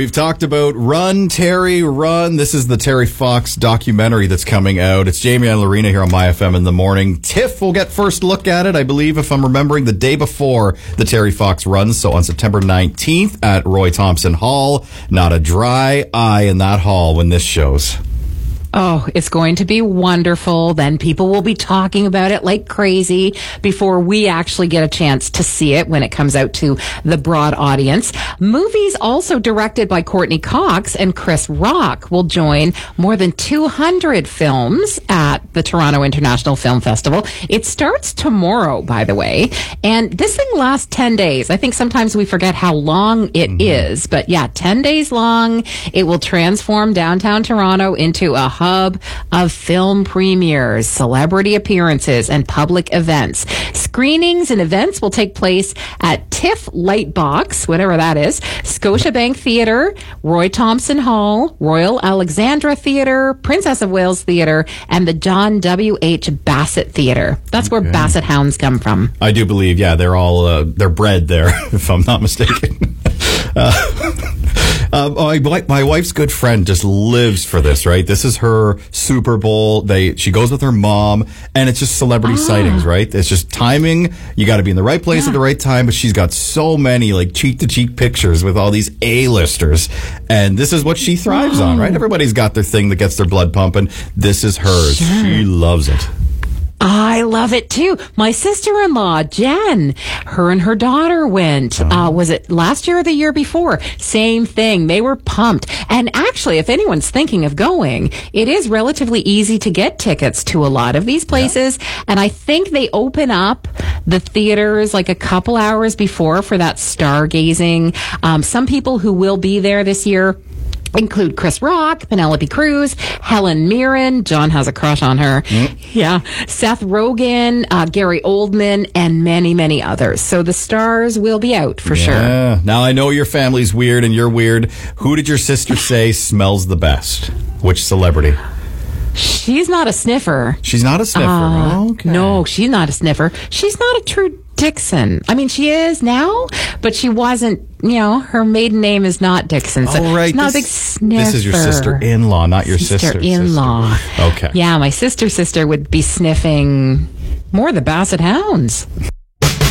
We've talked about Run, Terry, Run. This is the Terry Fox documentary that's coming out. It's Jamie and Lorena here on MyFM in the morning. Tiff will get first look at it, I believe, if I'm remembering, the day before the Terry Fox runs. So on September 19th at Roy Thompson Hall. Not a dry eye in that hall when this shows. Oh, it's going to be wonderful. Then people will be talking about it like crazy before we actually get a chance to see it when it comes out to the broad audience. Movies also directed by Courtney Cox and Chris Rock will join more than 200 films at the Toronto International Film Festival. It starts tomorrow, by the way, and this thing lasts 10 days. I think sometimes we forget how long it is, but yeah, 10 days long. It will transform downtown Toronto into a hub of film premieres, celebrity appearances, and public events. Screenings and events will take place at TIFF Lightbox, whatever that is, Scotiabank Theatre, Roy Thompson Hall, Royal Alexandra Theatre, Princess of Wales Theatre, and the John W.H. Bassett Theatre. That's where Bassett hounds come from. I do believe, yeah, they're all, they're bred there, if I'm not mistaken. My wife's good friend just lives for this, right? This is her Super Bowl. She goes with her mom, and it's just celebrity sightings, right? It's just timing. You got to be in the right place at the right time, but she's got so many like cheek-to-cheek pictures with all these A-listers, and this is what she thrives on, right? Everybody's got their thing that gets their blood pumping. This is hers. Sure. She loves it. I love it too. My sister-in-law, Jen, her and her daughter went. Was it last year or the year before? Same thing. They were pumped. And actually, if anyone's thinking of going, it is relatively easy to get tickets to a lot of these places. Yeah. And I think they open up the theaters like a couple hours before for that stargazing. Some people who will be there this year include Chris Rock, Penelope Cruz, Helen Mirren. John has a crush on her. Yeah. Seth Rogen, Gary Oldman, and many, many others. So the stars will be out for sure. Now, I know your family's weird and you're weird. Who did your sister say smells the best? Which celebrity? She's not a sniffer. She's not a sniffer. Okay. No, she's not a sniffer. She's not a true Dixon. I mean, she is now, but she wasn't, her maiden name is not Dixon. So right. She's not a big sniffer. This is your sister-in-law, not your sister-in-law. Okay. Yeah, my sister would be sniffing more the Bassett hounds.